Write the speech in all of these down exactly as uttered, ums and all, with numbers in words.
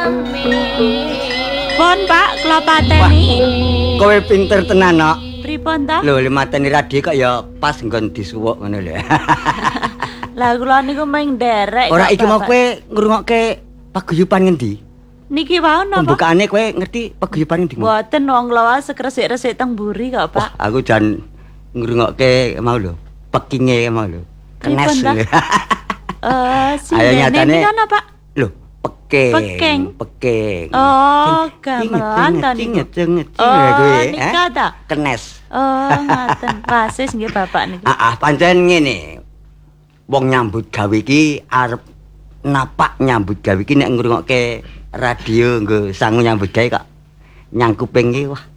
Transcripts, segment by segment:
Pon Pak, kula pateni. Kowe pinter tenan, Nok. Pripun ta? Lho, mateni radio kok ya pas nggon disuwuk ngono lho. Lah kula niku meng nderek. Ora iki mau kowe ngrungokke paguyuban ngendi? Niki wau napa? Pembukaane kowe ngerti paguyuban ngendi? Mboten wong kula sekresik-resik teng mburi kok, Pak. Wah, aku jan ngrungokke mau lho, pekinge mau lho. Kenes lho. Eh, Ayo nyatane. Kan Pak? Lho, peking. Peking. Peking. Oh, gamelan ta niku. Ngeceng ngeceng Oh, ya kowe, nika ta? Kenes. Oh, ngaten. Wasis nggih Bapak niku. Ah, ah pancen ngene. Wong nyambut gawe iki arep napak nyambut gawe iki nek ngrungokke radio nggo sangu nyambut gawe kok nyang kuping iki wah.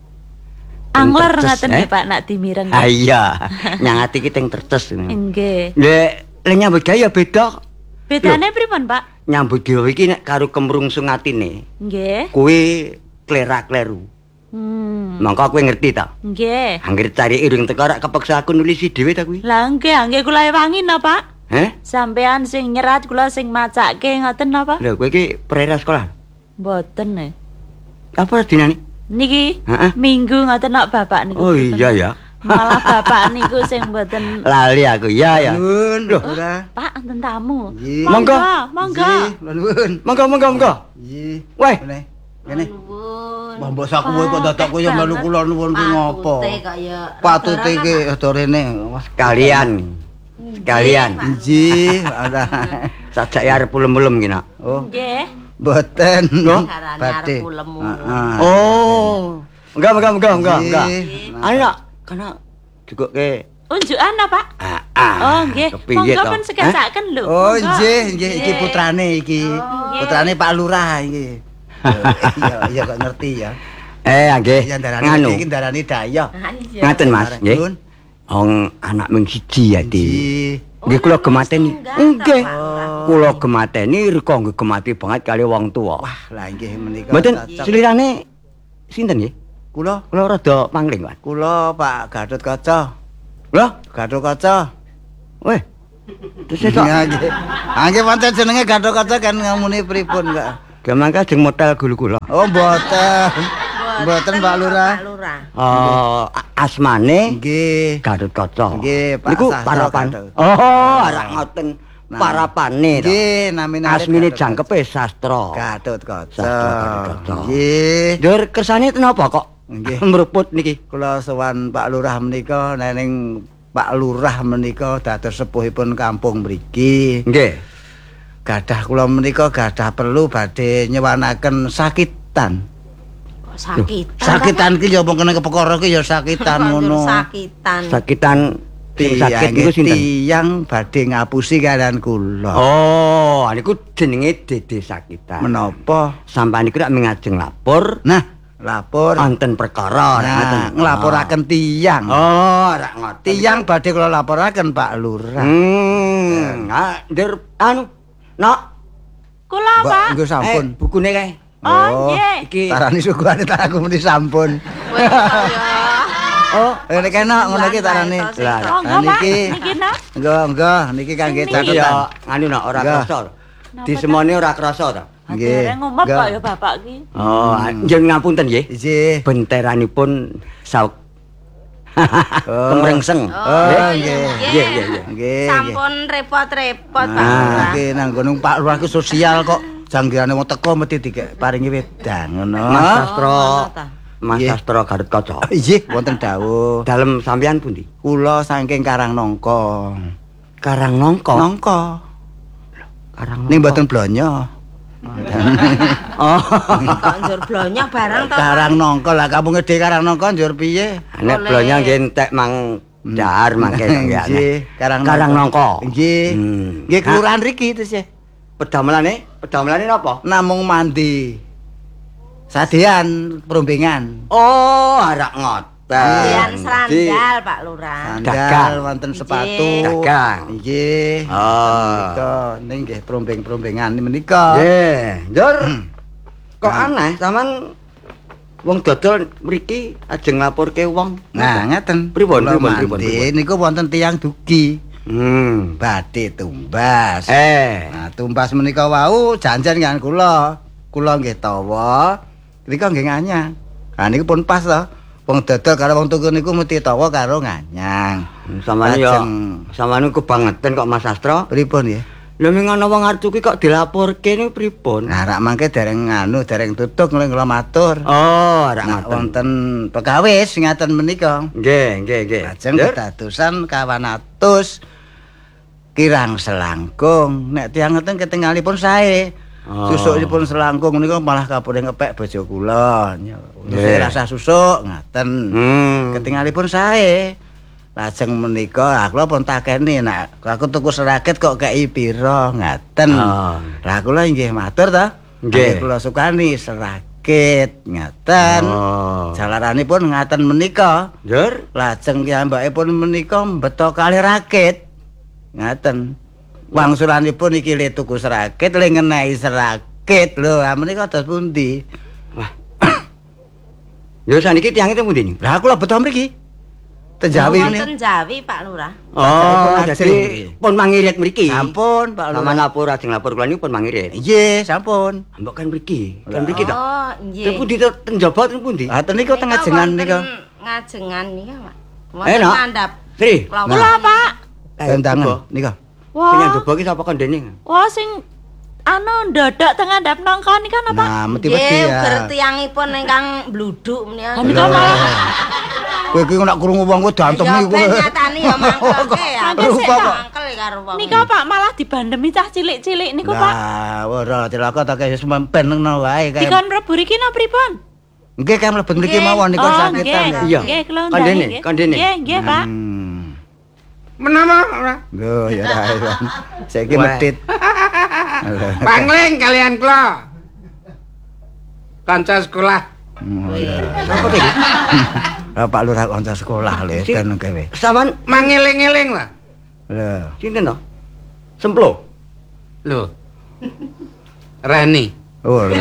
Angler ngaten nggih Pak nak dimireng. Ha iya, nyang ati ki teng terces. Nggih. Lek lek nyambut gawe ya beda. Bedane pripun, Pak? Nyambut gawe iki nek karo kemrungsung atine. Nggih. Kuwi klera-kleru. Hmm. Mangka kowe ngerti ta? Nggih. Angger cari irung teko rak kepeksa aku nulisi dhewe ta kuwi. Lah nggih, nggih kula ewangi napa, Pak? Heh? Sampean sing nyerat kula sing macake ngoten napa? Lho kowe iki perera sekolah. Mboten e. Apa dinane? Niki Heeh. minggu ngoten nok Bapak niku. Oh iya ya. Malah Bapak niku sing mboten. Lali aku. Ya ya. Nuwun, Loh. Ora. Pak enten tamu. Nggih. Monggo, Monggo. monggo. Nuwun. Monggo monggo monggo. Nggih. Weh. Kene. Kene. Nuwun. Mbah mbok saku kowe kok dadak kowe melu kula nuwun ki ngopo? Patute kok ya. Patute ki rada rene. Wah, Kalian. Sekalian. nggih, ada. Sajak ya arep ulem-ulem ki, Nak. Oh, Nggih. mboten. Carane Badhe. arep ulemu. Heeh. Oh. Enggak enggak enggak enggak enggak. Nggih. Ayo Nak, kana juga ke Unjukan apa, Pak? ah, ah, Oh, nggih. kepiye Monggo to? pun sekesaken lho. Oh, Monggo. nggih, nggih iki putrane iki. Putrane Pak Lurah iki. Iya, iya kok ngerti ya. Eh, nggih. Ya darane Nganu. iki darane Dayo. Ngaten Mas, nggih. Nuwun. Wong anak mung siji ya, Di. Nggih. Nggih kula gemateni. Nggih. Oh. Kula gemateni rika nggih gemati banget kali wong tuwa. Wah, lah nggih menika. Mboten cocok. selirane sinten nggih? Kula, Kula rada pangling, Mas. kula Pak Gatot Kaca. Lho, Gatot Kaca. weh. Terus itu Iya nggih. Ah nggih wonten jenenge Gatot Kaca kan ngamuni pripun, Kak? gamangka jeng modal gulu kula. Oh, mboten. Mboten Pak Lurah. Pak Lurah. Oh, a- asmane Nggih. Gatot Kaca. Nggih, Pak Niku Sastro parapan. Gatot. Oh, arek ngoten parapane to. Nggih, namine Asmine Gatot jangkepe sastra. Gatot Kaca. Sastro Gatot Kaca. Nggih. Dur kersane kenapa kok? Nggih. Meruput niki. Kula sowan Pak Lurah menika neneng Pak Lurah menika dados sepuhipun kampung mriki. Nggih. Gadah kula menika gadah perlu badhe nyewanaken sakitan. Kok sakitan. Sakitan ki ya apa kene kepekara ki ya sakitan ngono. Sakitan. Sakitan sing sakit Tiyang niku sinten? tiyang badhe ngapusi kalian kula. Oh, niku jenenge Dede Sakitan. Menapa? Sampeyan niku rak mengajeng lapor Nah, lapor. wonten perkara nek ngoten. Nah, nglaporaken tiyang. Oh, rak ngoten. Tiyang badhe kula laporaken Pak Lurah. Hmm, ah, ndur anu, Nok. Kula, Mbak, Pak. nggih sampun. Eh, bukune kae. Oh, nggih. Iki Tarani suguhane tak aku muni sampun. Oh, ngene kene ngono iki tarani. Lah, Monggo, Pak. niki. Niki nak. Enggak, enggak, niki kangge Niki. iki catetan. ya anu Nok ora Enggak. krasa. Disemone ora krasa ta? Nggih. Dereng ngumep Enggak. kok ya Bapak ki. Oh, njenengan ngapunten nggih. Nggih. Benteranipun sauk Oh. kemrengseng. Oh, Nggih. nggih. Nggih, nggih, nggih. Nggih. Sampun repot-repot Pak Ah. Lurah. Nggih nang gunung Pak Lurah ku sosial kok. Janggirane wong teko mesti dikek paringi wedang ngono. Mas Sastro, ngono ta. Mas Nggih. Sastro Gatot Kaca. Nggih, wonten dawuh. Dalem sampeyan pundi? Kula saking Karangnangka. Karang Nongko. Nangka. Karang Ning mboten blonyo. Oh. Kok njur blonyo barang to. Pak? Karangnangka lah kampung gede Karangnangka njur piye? Nek Boleh. blonya nggih entek mang dahar mangke nggih. Nggih, Karangnangka. Karang Nongko. Nggih. Hmm. Nggih kelurahan riki terus ya. Pedamelane, pedamelane napa? Namung mandi. Sadean perombengan. Oh, arak ngoten. Dian Jadi, serandal Pak Lurah. Sandal Dagang. wonten Nggih. sepatu. Dagang. Nggih. Oh. Menika ning nggih perombeng-perombengan menika. Nggih, njur. Kok Nah. aneh sampean wong dodol mriki ajeng nglaporke wong. Nah, ngeten. Pripun, Kula pripun, mandi, pripun, pripun? niku wonten tiyang dugi Hmm. badhe tumbas. Eh. Nah, tumbas menika wau janjen kan kula. kula nggih tawa, rika nggih nganyang. Lah niku pun pas to. Wong dodol karo wong tuku niku mesti tawa karo nganyang. Samane ya Lajeng- samane kebangetan kok Mas Sastro. Pripun ya? Lha ming ana wong arep tuku kok dilaporke niku pripun? Nah, rak mangke dereng nganu, dereng tutuk nglih kula matur. Oh, rak Nah, ngoten. wonten pegawis ngaten menika. Nggih, nggih, nggih. Lajeng Dur. kedadosan kawan atus kirang selangkung. Nek tiyang ngeten ketinggalipun sae. Oh. Susukipun selangkung niku malah kapure ngepek bojo kula. Terus Nggih. rasa susuk ngaten. Hmm. Ketinggalipun sae. Lajeng menika aku pun takeni nek aku tuku serakit kok kei pira ngaten. Oh. Lah kula inggih matur ta. Nggih. Kula sukani serakit ngaten. Oh. Jalaranipun ngaten menika. Dur. Lajeng piyambakipun menika mbeta kalih rakit. Ngaten. Wangsulanipun iki le tuku serakit, le ngenehi serakit. Lho, ah menika dos pundi? Wah. Yo saniki tiyang itu pundi niku? Lah kula beto mriki. Tejawi ini. Wonten Jawi Pak Lurah. Oh, Ajeng jadi mriki. pun mangirit mriki. Sampun, Pak Sama Lurah. lapor ajeng lapor kula niku pun mangirit. Nggih, sampun. Mbok kan mriki. Kan mriki to. Oh, Ten nggih. pundi to? Ten jaba ten pundi? Ah niku tengah jengan Wonten nika. Ngajengan nika, Pak. Wonten Enak. ngandhap. Sri. Kelapa. Kula, Pak. Tendangan nika. Sing Wah, jaba ki sapa kandene? wah sing anu ndodok teng ngandhap nongko nika napa? Nah, mesti-mesti Nggih, ya. bertiangipun ingkang bluduk menika. Lah nika malah Kowe iki nek krungu wong kowe dantem Ya niku. ben nyatani ya mangkelke ya. Mangkel sik, Pak. Mangkel karo wong. nika Pak malah dibandemi cah cilik-cilik niku, Pak. Lah, ora cilaka ta kaya sempen ngono wae kae. Dikon mlebu riki napa pripun? Nggih kan mlebet mriki Nggih. mawon niku Oh, sakitan. nggih. Iya. Nggih, kula Kandene, ndani, nggih. kandene. Nggih, nggih, Pak. Hmm. Menapa ora? Lho, ya ra. Saiki Wah. medhit. Pangling kalian kula. Kanca sekolah. Sapa iki? Lah Pak Lurah kanca sekolah lho Si- ten kowe. Saman Mangeling-eling lah. Lho. sinten to? Semplo. Lho. Rani. Oh. lho.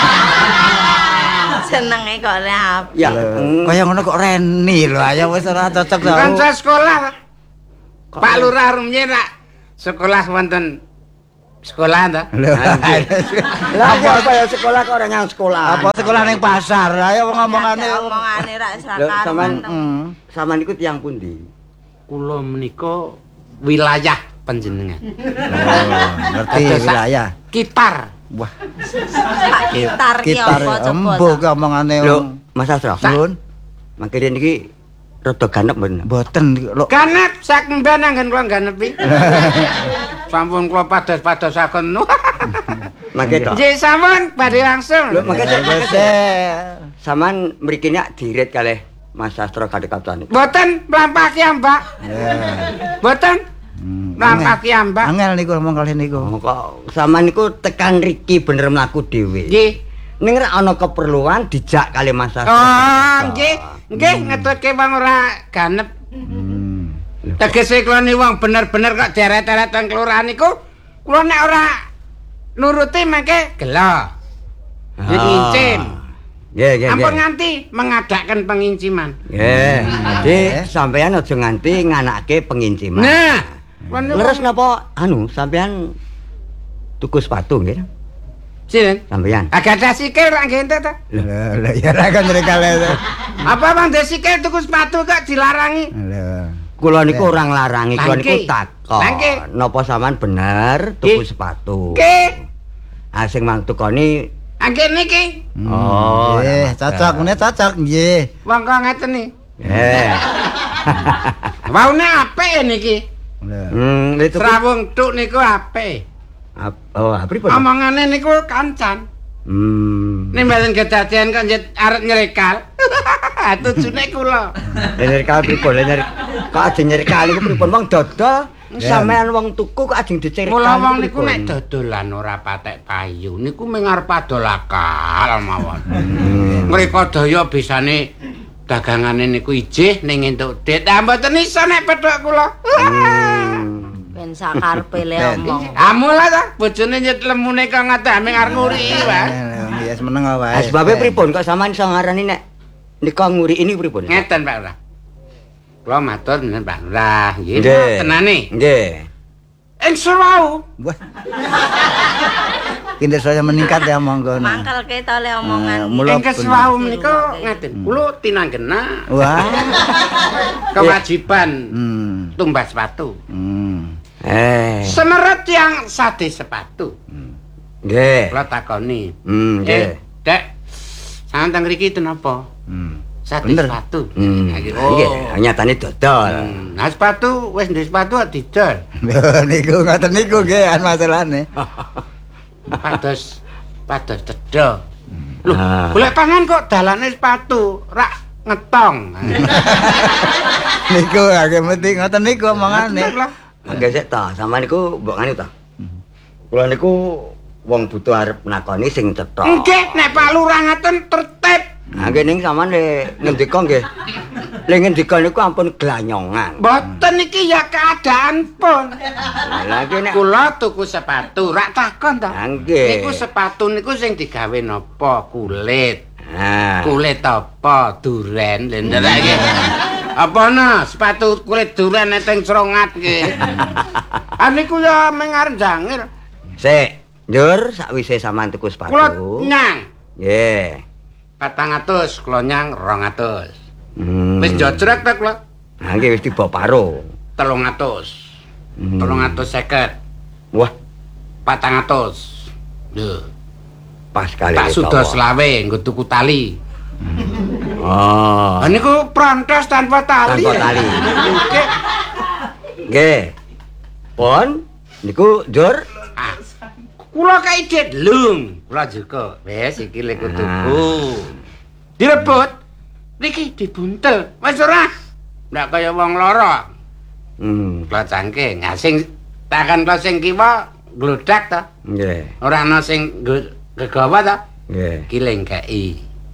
Senenge kok le apa? Ya. Lho, Kaya ngono kok Reni lho, ayo wis ora cocok to. Kanca sekolah. Pak Lurah rumiyin rak sekolah wonten sekolah ta? Lho. Lah apa ya sekolah kok ora nyang sekolah? Apa sekolah ning pasar? Ayo ngomongane. Omongane rak Lho, sakaran. sampean- Hmm. Saman iku tiyang pundi? Kula menika wilayah panjenengan. Oh, ngerti Ada sak- wilayah. Kitar. Wah, Pak Gitar ki gitar apa coba? embo ki omongane. Lho, Mas Astro. Nun, Mangkene niki rada ganep mboten. mboten lho. Ganep sak mben anggen kula ganepi. Sampun kula pados-padosaken. Mangke to. Nggih sampun badhe langsung. Lho, mangke to. Wis eh. Saman mriki nek dirit kalih Mas Astro kadhe kapten. Mboten mlampah ki Mbak. Ya. Mboten Hmm, mlampah ki Mbak. Angel niku ngomong kalih niku. Oh, kok saman niku tekan riki bener mlaku dhewe. Nggih. Ning rek ana keperluan dijak kalih Mas Astro. Oh, nggih. Nggih ngetutke wong ora ganep. Hmm. Tegese kula ni wong bener-bener kok deret-deret teng kelurahan niku kula nek ora nuruti mengke gelo. Nggih ngincim. Nggih, nggih, Ampun nggih. nganti mengadakkan penginciman. Nggih. Jadi sampean aja nganti nganake penginciman. Nah, kula niku Leres napa anu sampean tuku sepatu nggih? Sinten? Sampean. Agak ada sikil rak nggih ente ta? Lho, lho ya ra kan rekale. Apa bang de sikil tuku sepatu kok dilarangi? Lho. Kula niku ora nglarangi, kula niku Langke. takon. Langke. Napa sampean bener tuku Nggih. sepatu? Nggih. Ah sing mang tukoni Angge niki Oh, Nggih, cocok ngene cocok nggih. wong kok ngeten nih. eh. Waune apik niki. Lho. Hmm, itu Srawung tuk niku apik. oh, pripun? Omongane niku kancan. Hmm. Nek mboten kedadian kok njet arep nyrekal. Tujune kula. Lener kali pripun? Lener kok ajeng nyerikal niku pripun? Wong dodol sampean wong tuku kok ajeng dicerikal. Mula wong niku nek dodolan ora patek payu niku mung arep adolakal mawon. Mriko daya bisane dagangane niku ijih ning entuk dit. Ah mboten iso nek pethuk kula. Ben sakarepe le omong. Amula ta bojone nyet lemune kok ngadame arep nguri wae. Ya seneng wae. Ah, sebabnya pripun kok sampean iso ngarani nek nika nguri ini pripun? Ngeten Pak Lurah. Kula matur nenten Pak Lurah, nggih. Nggih. Tenane. Nggih. Ing Surau Wah, kinder saya meningkat ya monggo. nah. Mangkel kita oleh omongan. Nah, mula Engkes bener. wau menika ngaten. Kula tinanggena Wah. kewajiban Hmm. tumbas sepatu. Hmm. Eh, Semeret yang sade sepatu. nggih. Kula takoni. Hmm, nggih. Eh, Dek. Sampeyan teng mriki ten apa? Hmm. Sade Bener. sepatu. Hmm, Nggih. nggih, nyatane dodol. Hmm, Nah, sepatu wis ndek sepatu didol. Lho niku ngoten niku nggih an masalahne. Pados pados cedha. Loh, Ah. golek pangan kok dalane sepatu, rak ngetong. Niku agak penting ngoten niku omongane. Nggih sik ta, sampean niku mbok ngene ta. Kula niku wong butuh arep nakoni sing cetha. Nggih, nek Pak Lurah ngaten tertib. Nah, nggih ning sampean le ngendika nggih. Le ngendika niku ampun glanyongan. Mboten iki ya keadaan pun. Lah iki nek Kula tuku sepatu, rak takon ta. Ah, nggih. Niku sepatu niku sing digawe napa? Kulit. Nah, Kulit apa? Duren. Lha ndak iki. Apa no? Sepatu kulit duren teng Srongat nggih. Ah niku ya mung arep jangir. sik, njur sakwise sampean tuku sepatu. Kula nyang Nggih. patang atus, kula nyang rong atus. Hmm. Wis jojrek ta kula Nah, nggih wis tiba paro. telung atus. Hmm. telung atus seket, Wah, patang atus. Lho, pas kali tak iki sudah tawa. selawe nggo tuku tali. Oh. Lah niku prontos tanpa tali. Tanpa tali. Nggih. Nggih. Pon niku njur Ah, kula kaidit lung, kula juga. Wes iki lek Ah. tuku. Direbut. Niki dibuntel. Wis ora. Ndak kaya wong lara. hmm, Kula cangking. Nah sing takan kula sing kiwa gludak ta. nggih, Ora ana sing nggo- gegawa ta. nggih. Kiling kei.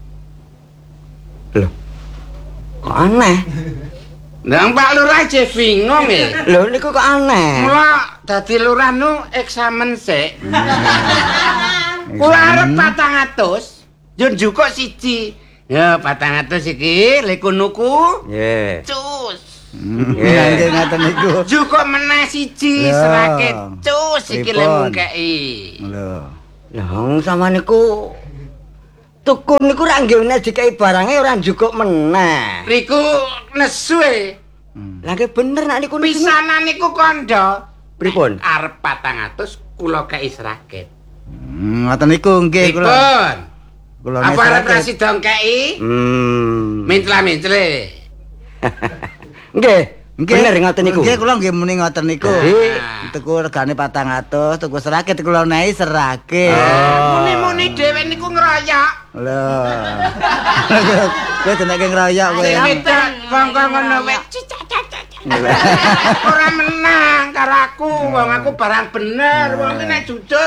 Lho. Kok aneh? Lah Pak Lurah je bingung ya. Lho niku kok aneh. Mula dadi lurah nu eksamen sik. Kula arep patang atus, yo njukuk siji. Ya patang atus iki lek nuku Nggih. cus. Nggih nggih ngoten niku. Jukuk meneh siji Ya. serakit cus iki lek Pripun? mungkei. Lho. Lah wong sampean niku tuku niku ra nggih nek dikai barange ora njukuk meneh. Riku nesu e. Lah nggih bener nek niku nesu. Pisanan niku kandha. Pripun? Arep patang atus kula kei serakit. Hmm, ngoten niku nggih kula. Pripun? Kula Apa arep ngesake. rasi dong kei? Hmm. Mintla-mintle. Nggih. Bener ngoten niku. Nggih kula nggih muni ngoten niku. Jadi- Tuku regane patang atus, tuku serakit kula nehi serakit. Muni-muni dhewe niku ngeroyok. Lho. Kowe jenenge ngeroyok kowe. Sing wedok bangka ngono wek. Ora menang karo aku, wong aku barang bener, wong iki nek jujur.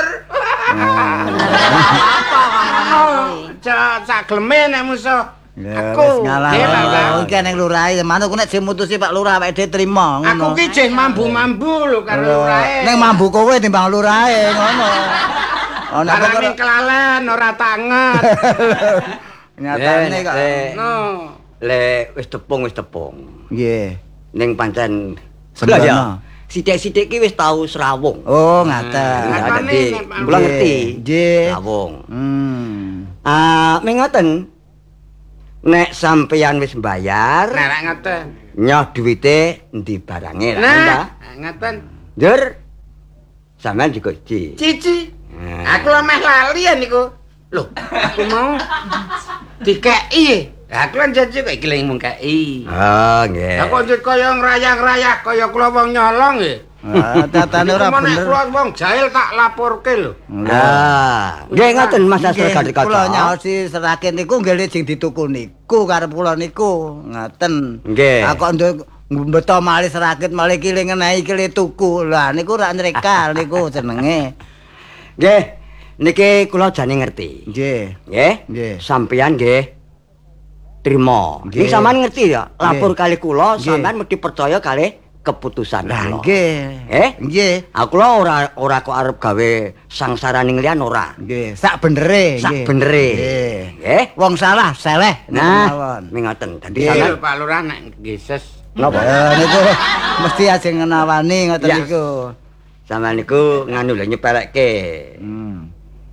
Apa ngono kuwi? Ja sak gleme nek musuh. Ya Aku wis ngalah. nggih, Pak. Oh, iki ning lurah, manut nek sing mutusi Pak Lurah awake dhewe trima Aku ngono. ki jeh mambu-mambu lho karo Lho, lurahe. ning mambu kowe timbang lurahe ngono. Ana Barang kok ning kelalen ora tanget. nyatane kok. Eh, No. Le wis tepung wis tepung. Nggih. Ning pancen Sembrono. Lah ya. Sithik-sithik ki wis tau srawung. Oh, ngaten. Nah, Ngakone dadi nek Pak kula Nggih, ngerti. nggih. Srawung. Hmm. Ah, mengoten. Nek sampeyan wis mbayar, Nah, nek ngoten. nyoh duwite endi barange lah. Nah, ngoten. Njur sampean juga iki. Cici. Nah. Aku lho meh lali ya niku. Loh, aku mau dikei. Aku kan janji kok iki lek mung kei. Oh, nggih. Aku njut kaya ngrayah-ngrayah kaya kula wong nyolong nggih. Ah, tatane ora Iku nek bener. kula wong jahil tak laporke lho. Ah, nggih ngoten Mas Asal Nggih, Gadikaca. Kula nyaosi serakit niku nggih sing dituku niku karep kula niku. Ngaten. Nggih. Aku nduk mbeto malih serakit malih kiling ngenehi kile tuku. Lah niku rak nrekal niku jenenge. Nggih. Niki kula jane ngerti. Nggih. Nggih. Nggih. Sampeyan nggih trima. Nggih. Nggih sampean ngerti ya, lapor Nggih. kali kula Nggih. sampean mesti percaya kali keputusan Lah kula. nggih. Eh? Nggih. Aku lho ora ora kok arep gawe sangsaraning liyan ora. Nggih, sak benere Sak nggih. benere. Nggih. Nggih. Wong salah seleh Nah, mengoten. Dadi Nggih. sampean Lho Pak Lurah nek ngeses. napa? Eh, niku mesti ajeng ngenawani ngoten Ya. niku. Sampeyan niku nganu lho nyepelekke. Hmm.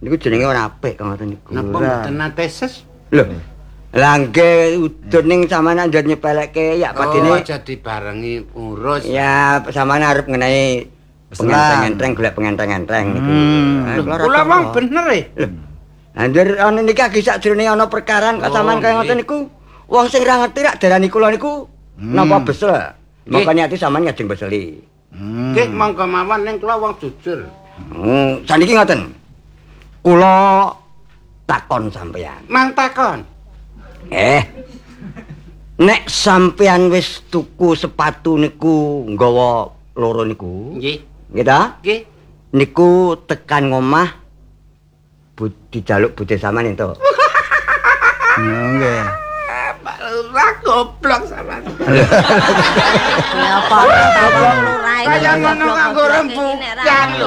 Niku jenenge ora apik kok ngoten niku. Napa mboten nate ses? Lho. Lah nggih udun ning sampean anjir nyepelekke ya padine. Oh, aja dibarengi urus. Ya sampean arep ngenai pengenteng-enteng golek pengenteng-enteng niku. Kula wong bener e. Lho. Anjir ana niki lagi sakjroning ana perkaran kok sampean kaya ngoten niku. Wong sing ra ngerti rak darani kula niku napa besel. Makane ati sampean ngajeng beseli. Nggih monggo mawon ning kula wong jujur. Hmm, saniki ngoten. Kula takon sampeyan. Mang takon. Eh. Nek sampeyan wis tuku sepatu niku nggawa loro niku. Nggih. Nggih ta? Nggih. Niku tekan ngomah bu dijaluk budhe sampean ento. Nggih. Pak Lurah goblok sampean. Ya apa goblok lurah iki. Kaya ngono kanggo rembukan lho.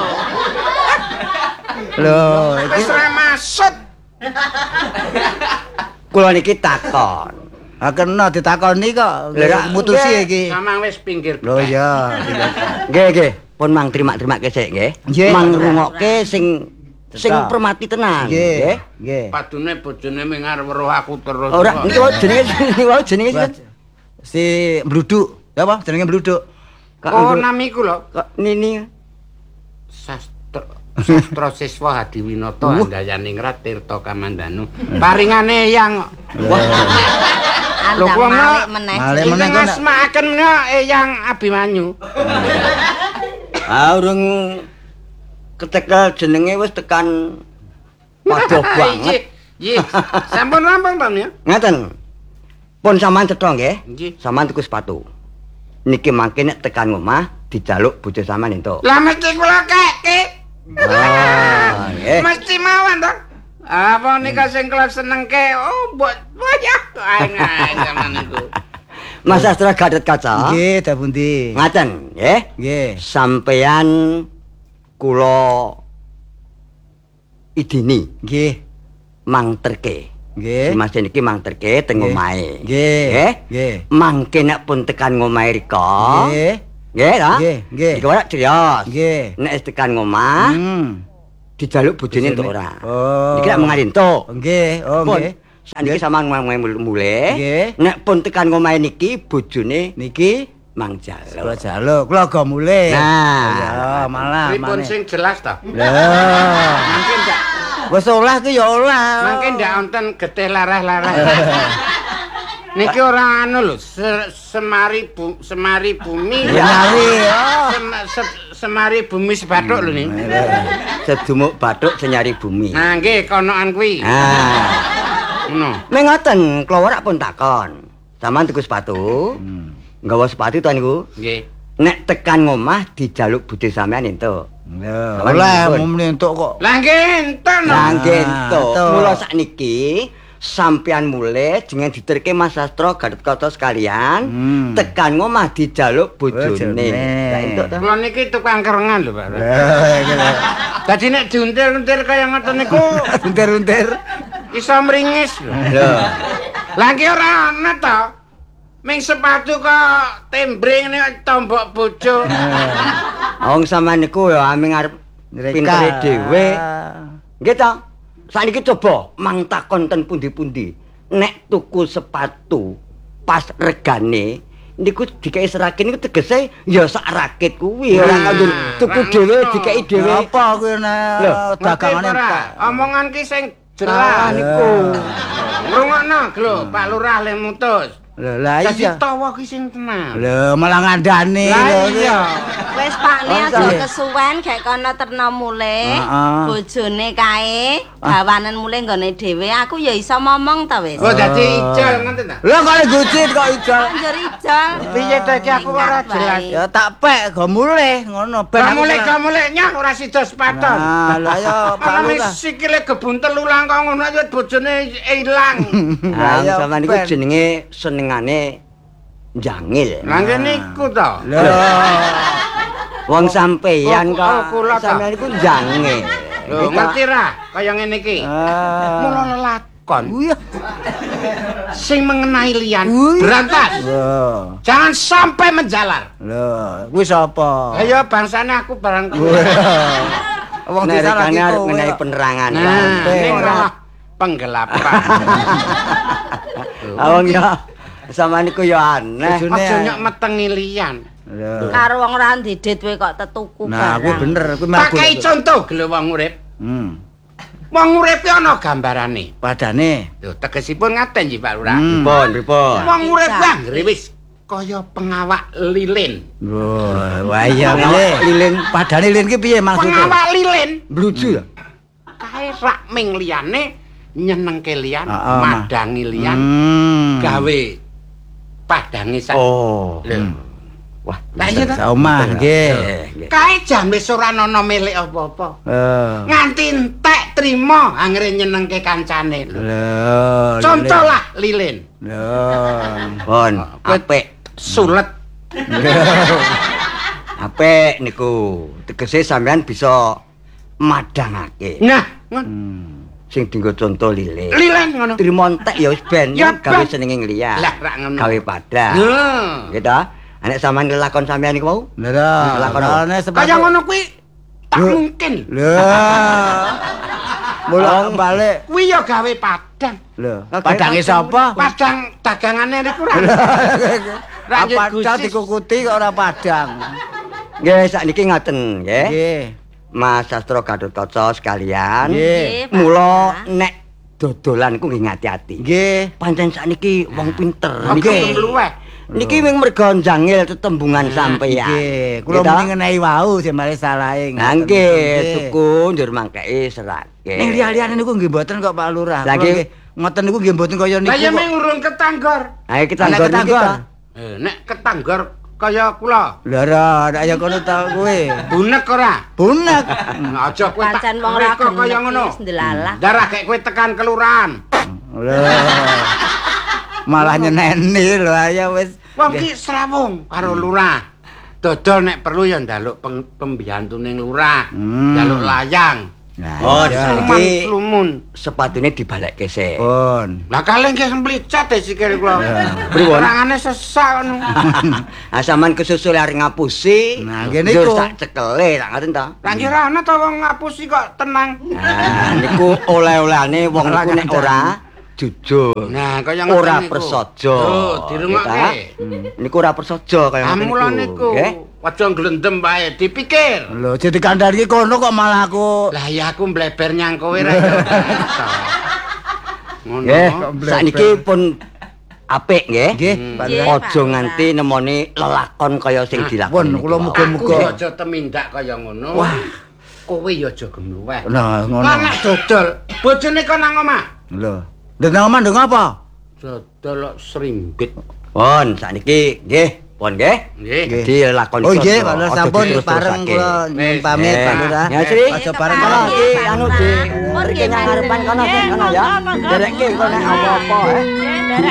Lho, iki Wis ra maksud. Kula niki takon. ah kena ditakoni kok. Lha, ra- Mutusi nggih. iki. Samang wis pinggir. Lho ya. Nggih, nggih. Pun mang terima-terima kesek nggih. Nggih. Mang ngrungokke sing sing Tetap. permati tenan. Nggih, nggih. Padune bojone mengar weruh aku terus. Ora niki wae jenenge niki wae jenenge sinten? Si Bluduk. Ya apa jenenge Bluduk? Kak Oh, Nggo- namiku lho. Kak Nini. Sastra Sastra Siswa Hadiwinoto Andayani Ngrat Tirta Kamandanu. Paringane yang Anda Lho, kok malik mak- meneh. Malik Ji. meneh. Sing ngasmakaken Eyang Abimanyu. Ah urung ketekel jenenge wis tekan padoh banget. Nggih. Sampun rampung to ya? Ngaten. Pun sampean cetha nggih. Nggih. Sampean tuku sepatu. Niki mangke nek tekan omah dijaluk bojo sampean ento. Lah mesti kula keke. Ah, nggih. Mesti mawon to. Apa nika sing kula senengke? Oh, mbok wayah ae zaman niku. Mas Astra Gatot Kaca. Nggih, ta pundi? Ngaten, nggih. Nggih. Sampeyan kula idini Nggih. mangterke. Nggih. Mas niki mangterke teng Nggih. omahe. Nggih. Nggih. Mangke nek pun tekan ngomahe rika. Nggih. Nggih ta? Nggih, nggih. Iki ora criyos. Nggih. Nek wis tekan ngomah Hmm. dijaluk bojone entuk ora. Oh. Iki lak mengali entuk. Nggih, oh Pun, nggih. saniki sampean ngomong mulai. Nggih. Nek pun tekan ngomahe niki bojone Niki mang kula jaluk. jaluk, kula go mulih. Nah. ya malah Pripun maneh. sing jelas to? Lah. Mungkin ndak Wis olah ki ya olah. mungkin ndak wonten getih lareh-lareh. Niki ora anu lho, se- semari bu, semari bumi. Nyari, oh. Sem- se- semari bumi sebathuk lho nih. Sedumuk bathuk senyari bumi. Nah, nggih konoan kuwi. Nah. Ngono. Ning ngoten, kula ora pun takon. Sampeyan tuku sepatu. Nggawa sepatu to niku. Nggih. Nek tekan ngomah dijaluk budhe sampean entuk. Ya, Sampeyan oleh pun. mumli entuk kok. Lah nggih enten. Lah nggih Ah, entuk. entuk. Mula sakniki sampean mulih jeneng diterke Mas Sastra Gatot Kaca sekalian, Hmm. tekan ngomah dijaluk bojone. Bojone. Lah entuk to. Kula niki tukang kerengan lho, Pak. Eh, gitu. Dadi nek diuntir-untir kaya ngoten niku Untir-untir. iso mringis lho. Lho. Lah ki ora ana to. Ming sepatu kok tembreng nek tombok bojo. Wong sampean niku ya aming arep pintere dhewe. Nggih to. Saniki coba mang takon ten pundi-pundi. Nek tuku sepatu pas regane niku dikai serakin niku tegese ya sak rakit kuwi ora Nah, kanggo tuku ra dhewe ngono. dikai dhewe. Apa kuwi nek Lho, dagangane Ngerti ora? Pak? Omongan ki sing Ah jelas. niku. Ngrungokno, Glo, Pak Lurah le mutus. Lho, lah Dadi iya. tawa ki sing tenan. Lho, malah ngandani. Lah lho, iya. Wis Pak ne Oh, aja iya. kesuwen gek kono terna mulih. Heeh. Bojone kae gawanen mulih nggone dhewe. Aku ya iso momong ta wis. Oh, dadi ijol ngoten ta? Lho kok gucit kok ijol. Anjir ijol. Piye to iki aku ora jelas. Ya tak pek go mulih ngono ben aku. Kamu lek kamu lek nyah ora sida sepaton. Nah, lah ya Pak Malah Lurah. sikile gebuntel ulang kok ngono aja bojone ilang. Nah, Ayo, sampean niku Ben. jenenge senengane jangil. Lah ngene niku to. Lho. Wong sampeyan Oh, oh, kok kula ta. sampeyan niku jangil. Lho ngerti ra kaya ngene iki. Ah. Mula lelakon Iya. sing mengenai lian Wih. berantas. Lho. Jangan sampai menjalar. Lho, kuwi sapa? Ayo bangsane aku barang kuwi. Wong nek desa lagi rekane arep kowe ngenehi kok. penerangan. Nah, Sampai ini ora. malah penggelapan. Awang ya sama niku ya aneh. Bojone Aja ae. nyok metengi liyan. Lho. Karo wong ra ndidit kowe kok tetuku Nah, kuwi barang. bener, kuwi Tak margo. kei contoh gelo wong urip. Hmm. Wong urip ki ana gambarane. Padane. Lho, tegesipun ngaten nggih Pak Lurah. Hmm. Pripun, pripun. Wong urip Bisa. ku anggere wis kaya pengawak lilin. Wah, wah iya Pengawak lilin. Padane lilin ki piye maksudnya? Pengawak lilin Bluju ya. kae rak ming liyane nyenengke liyan, Heeh, Mas. madangi liyan, Hmm. gawe padange sak. Oh. Lho. Wah, Lah iya ta? Saomah nggih. nggih. Kae jam wis ora ana milik apa-apa. Eh. Nganti entek trima anggere nyenengke kancane lho. Lho. Contoh lah lilin. Lho. Pun, Kowe apik. sulet. Apik niku. Tegese sampean bisa madangake. Nah, ngono. Hmm. Sing dienggo contoh lilin. Lilin ngono. Trimo entek ya wis ben Ya, gawe ben. senenge ngliyan. Lah rak ngono. Gawe padang. Heeh. Gitu. Anek sampean ngelakon sampean niku mau? Lho. Lakon apa? Lakone sepatu. Kaya ngono kuwi tak Lho. mungkin. Lho. Bolak balik. Kuwi ya gawe padang. Lho. Oke, Padange oke. sapa? Padang dagangane niku ra. Ra Apa nggih cah Gusti. dikukuti kok ora padang. Nggih, sakniki ngaten nggih. Nggih. Mas Sastro Gatotkaca sekalian. Nggih. Pak Mula Lurah. nek dodolan ku nggih ngati-ati. Nggih. Pancen sakniki wong pinter. Oke, Niki luweh. niki wing merga njangil tetembungan sampeyan. Nggih, kula Gitu? muni ngenehi wau sing mari salahe. Nah nggih, tuku njur mangkei serake. Ning liya-liyane niku nggih mboten kok Pak Lurah. Kula Lagi- nggih ngoten niku nggih mboten kaya niku. Lah ya kok. ming urung ketanggor. Ayo kita Nek nggon ketanggor. kita. Eh, nek ketanggor kaya kula. Lha ora, nek ya kono ta kowe. Bunek ora? Bunek. Aja kowe tak Pancen wong ra mriko kaya ngono. wis ndelalah. Darah kayak kowe tekan kelurahan. Lho. Malah nyeneni lho ya wis. Wong ki srawung karo lurah. Dodol nek perlu ya njaluk peng- pembiyantune lurah. Hmm. Njaluk layang. Nah, Oh, iya. sakniki- Lumun lumun. Sepatune dibalekke sik. Pun. Lah kaleng ki mplicat e sikil kula. Pripun? Orangane sesak ngono. Ah sampean kesusul arep ngapusi. Nah, ngene njur iku. sak cekele tak ngaten ta. Lah kira ana ta wong ngapusi kok tenang. Nah, niku oleh-olehane wong Ora niku nek kandhani. ora jujur. Nah, kaya ngoten Ora niku. persaja. Oh, dirungokke. Gitu. Niku ora persaja kaya ngoten Amula niku. Nggih. Aja glendem wae, dipikir. Lho, jadi kandhani kono kok malah aku. Lah ya aku mbleber nyang kowe ra ya. Ngono. Nggih, bleber. sakniki pun apik nggih. Nggih, Pak Nggih, Lurah. Aja Pak nganti nemoni lelakon kaya sing Pun dilakoni. kula niki muga- wau. Aku Muga. ya aja temindak kaya ngono. Wah. Kowe ya aja gemluweh. Nah, ngono. Lah nek dodol, bojone kok nang omah. Lho. Ndang omah ndang apa? Dodol kok serimbit. Pun sakniki nggih, pun nggih. Nggih. Jadi lakon Oh iki nggih, aja- Pak Lurah aja sampun diterus-terusake. bareng kula nyuwun Wis, pamit eh. Pak Lurah. Ya, Sri. Aja bareng Kono kula. iki anu di Monggo, mriki nang nggih, ngarepan kono Nggih, kono ya. monggo, monggo. Dereke kok nek apa-apa eh. Nggih,